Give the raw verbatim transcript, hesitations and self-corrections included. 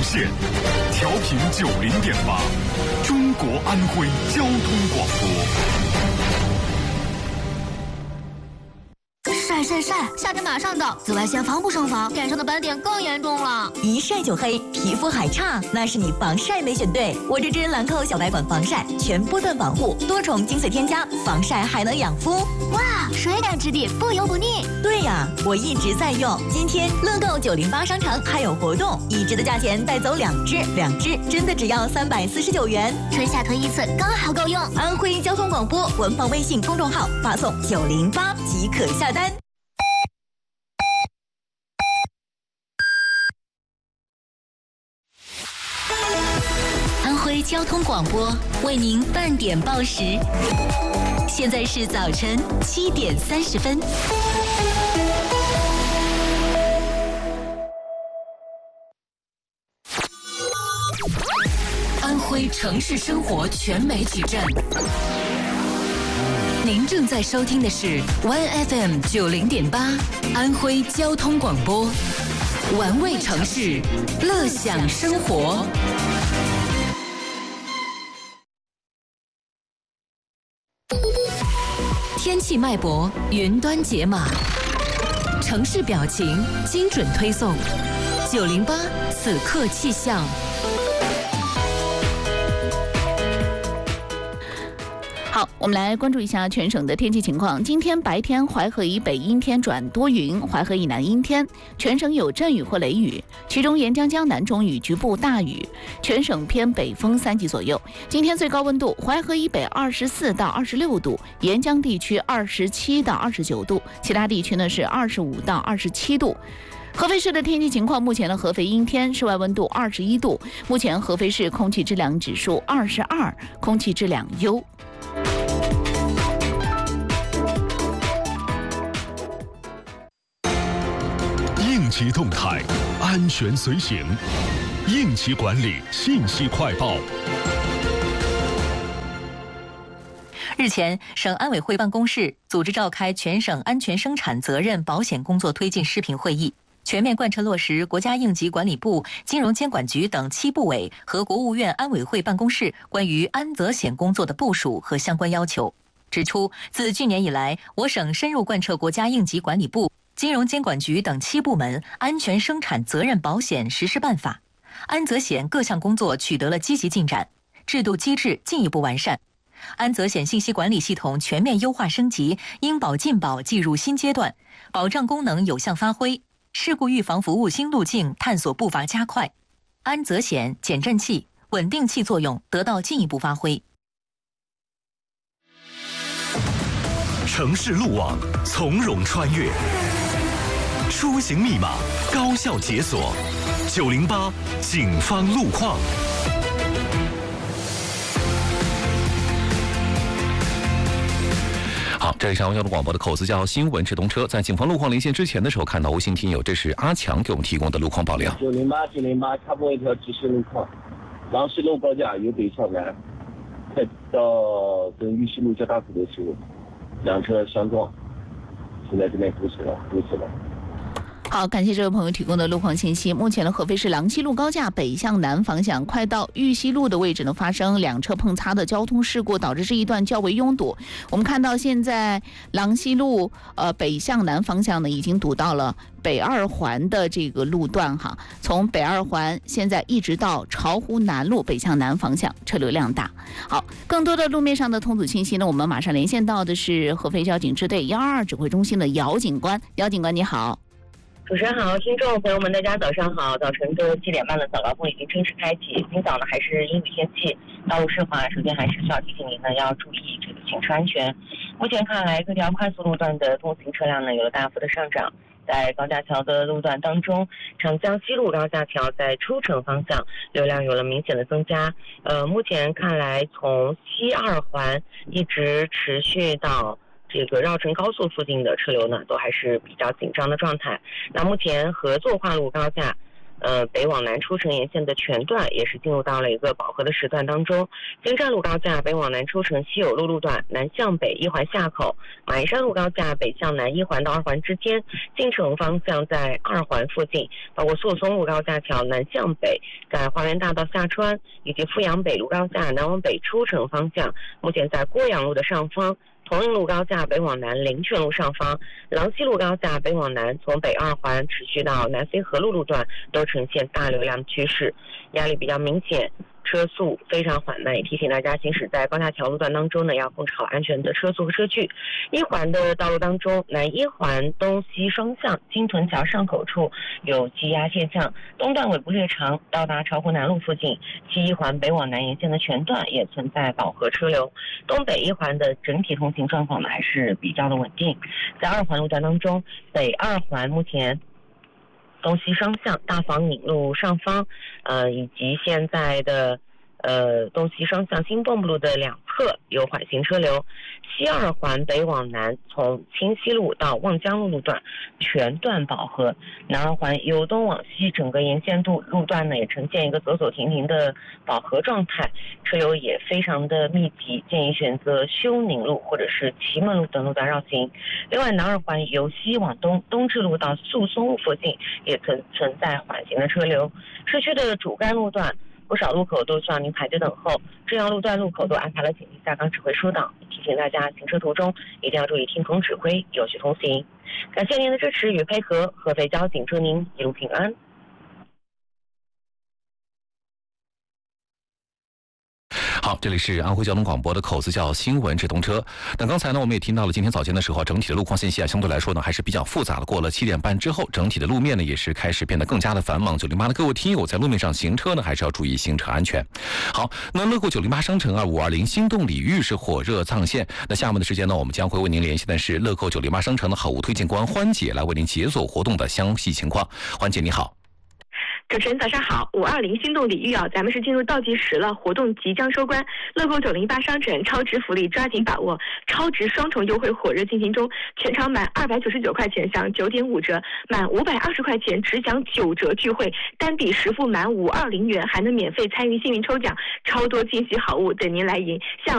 线，调频九零点八，中国安徽交通广播。 晒晒晒，夏天马上到，紫外线防不胜防，脸上的斑点更严重了。 一晒就黑，皮肤还差，那是你防晒没选对。我这支兰蔻小白管防晒，全波段防护，多重精粹添加，防晒还能养肤。 哇，水感质地，不油不腻。 对呀，我一直在用。今天乐购九零八商城还有活动，一支的价钱带走两支，两支真的只要三百四十九元， 春夏推一次，刚好够用。 安徽交通广播官方微信公众号发送九零八即可下单。 安徽交通广播为您半点报时，现在是早晨七点三十分。安徽城市生活全媒体站，您正在收听的是 One F M 九零点八，安徽交通广播，玩味城市，乐享生活。天气脉搏，云端解码，城市表情，精准推送。九零八此刻气象。好，我们来关注一下全省的天气情况。今天白天淮河以北阴天转多云，淮河以南阴天，全省有阵雨或雷雨，其中沿江江南中雨，局部大雨，全省偏北风三级左右。今天最高温度，淮河以北二十四到二十六度，沿江地区二十七到二十九度，其他地区呢是二十五到二十七度。合肥市的天气情况，目前的合肥阴天，室外温度二十一度，目前合肥市空气质量指数二十二，空气质量优。 应急动态，安全随行，应急管理信息快报。 日前，省安委会办公室组织召开全省安全生产责任保险工作推进视频会议，全面贯彻落实国家应急管理部、金融监管局等七部委和国务院安委会办公室关于安责险工作的部署和相关要求。指出，自去年以来，我省深入贯彻国家应急管理部、金融监管局等七部门安全生产责任保险实施办法，安责险各项工作取得了积极进展，制度机制进一步完善，安责险信息管理系统全面优化升级，应保尽保进入新阶段，保障功能有效发挥，事故预防服务新路径探索步伐加快，安责险减震器、稳定器作用得到进一步发挥。 城市路网从容穿越，出行密码高效解锁。九零八警方路况。 好，这里是安徽交通广播的口子叫新闻直通车，在警方路况连线之前的时候，看到微信听友，这是阿强给我们提供的路况爆料。 九零八九零八插播一条指示路况，郎西路高架由北向南，快到跟玉溪路交大口的时候，两车相撞，现在这边堵死了，堵死了。 好，感谢这位朋友提供的路况信息。目前的合肥市郎西路高架北向南方向，快到玉溪路的位置呢，发生两车碰擦的交通事故，导致这一段较为拥堵。我们看到现在郎西路呃北向南方向呢，已经堵到了北二环的这个路段哈，从北二环现在一直到巢湖南路北向南方向，车流量大。好，更多的路面上的通阻信息呢，我们马上连线到的是合肥交警支队幺二二指挥中心的姚警官。姚警官你好。 主持人好，听众朋友们，大家早上好。早晨的七点半的早高峰已经正式开启。今早呢还是阴雨天气，道路湿滑，首先还是需要提醒您呢要注意这个行车安全。目前看来，各条快速路段的通行车辆呢有了大幅的上涨。在高架桥的路段当中，长江西路高架桥在出城方向流量有了明显的增加。呃，目前看来，从西二环一直持续到这个绕城高速附近的车流呢，都还是比较紧张的状态。那目前合作跨路高架， 呃北往南出城沿线的全段也是进入到了一个饱和的时段当中。京站路高架北往南出城西有路路段南向北一环下口，马鞍山路高架北向南一环到二环之间，进城方向在二环附近，包括诉松路高架桥南向北在花园大道下穿，以及富阳北路高架南往北出城方向，目前在郭阳路的上方。同运路高架北往南林泉路上方，郎溪路高架北往南从北二环持续到南飞河路路段都呈现大流量趋势，压力比较明显，车速非常缓慢，也提醒大家行驶在高架桥路段当中呢，要控制好安全的车速和车距。一环的道路当中，南一环东西双向金屯桥上口处有积压现象，东段尾部略长，到达巢湖南路附近，西一环北往南沿线的全段也存在饱和车流。东北一环的整体通行状况呢还是比较的稳定。在二环路段当中，北二环目前东西双向大房引路上方，呃，以及现在的呃东西双向新蚌埠路的两侧有缓行车流。西二环北往南从清溪路到望江路路段全段饱和，南二环由东往西整个沿线路路段呢也呈现一个走走停停的饱和状态，车流也非常的密集，建议选择休宁路或者是祁门路等路段绕行。另外，南二环由西往东东至路到诉松路附近也存存在缓行的车流。市区的主干路段不少路口都需要您排队等候，重要路段路口都安排了紧急下岗指挥疏导，提醒大家行车途中一定要注意听从指挥，有序通行。感谢您的支持与配合，合肥交警祝您一路平安。 好，这里是安徽交通广播的口子叫新闻直通车。那刚才呢，我们也听到了，今天早间的时候，整体的路况信息啊，相对来说呢，还是比较复杂的。过了七点半之后，整体的路面呢，也是开始变得更加的繁忙。九零八的各位听友在路面上行车呢，还是要注意行车安全。好，那乐购九零八商城二五二零心动礼遇是火热上线。那下面的时间呢，我们将会为您联系的是乐购九零八商城的好物推荐官欢姐，来为您解锁活动的详细情况。欢姐你好。 主持人早上好，五二零心动礼遇啊，咱们是进入倒计时了，活动即将收官。乐购九零八商城超值福利抓紧把握，超值双重优惠火热进行中，全场满二百九十九块钱享九点五折，满五百二十块钱只享九折聚会，单笔实付满五二零元还能免费参与幸运抽奖，超多惊喜好物等您来赢。向